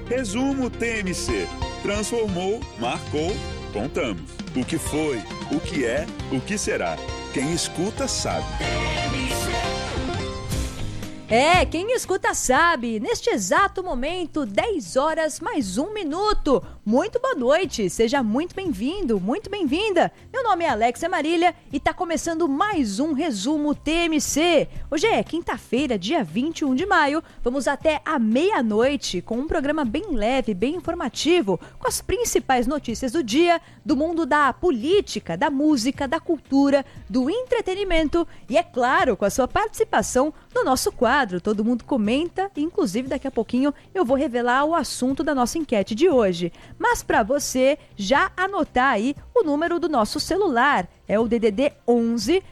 Resumo TMC. Transformou, marcou, contamos. O que foi, o que é, o que será. Quem escuta sabe. Quem escuta sabe. Neste exato momento, 10 horas mais 1 minuto. Muito boa noite, seja muito bem-vindo, muito bem-vinda. Meu nome é Alexia Marília e tá começando mais um Resumo TMC. Hoje é quinta-feira, dia 21 de maio. Vamos até a meia-noite com um programa bem leve, bem informativo, com as principais notícias do dia, do mundo da política, da música, da cultura, do entretenimento e, é claro, com a sua participação no nosso quadro. Todo mundo comenta, inclusive daqui a pouquinho eu vou revelar o assunto da nossa enquete de hoje. Mas para você já anotar aí o número do nosso celular, é o DDD 11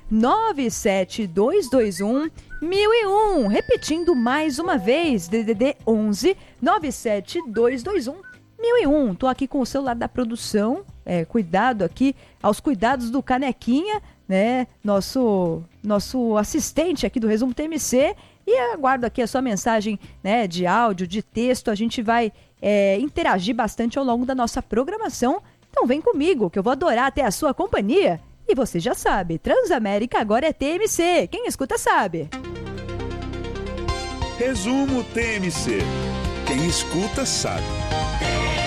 97221 1001. Repetindo mais uma vez, DDD 11 97221 1001. Tô aqui com o celular da produção, cuidado aqui, aos cuidados do Canequinha, né? Nosso assistente aqui do Resumo TMC. E aguardo aqui a sua mensagem, né, de áudio, de texto. A gente vai interagir bastante ao longo da nossa programação. Então vem comigo, que eu vou adorar ter a sua companhia. E você já sabe, Transamérica agora é TMC. Quem escuta sabe. Resumo TMC. Quem escuta sabe.